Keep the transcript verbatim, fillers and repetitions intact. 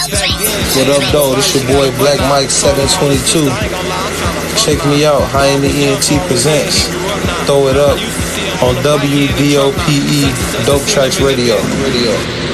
What up, though? This your boy Black Mike seven twenty-two. Check me out. High in the E N T presents Throw It Up on W D O P E Dope Tracks Radio. Radio.